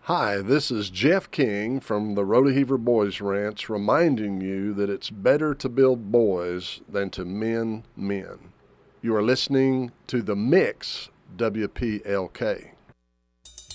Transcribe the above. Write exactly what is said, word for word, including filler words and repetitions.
Hi, this is Jeff King from the Rodeheaver Boys Ranch reminding you that it's better to build boys than to mend men. You are listening to The Mix, W P L K.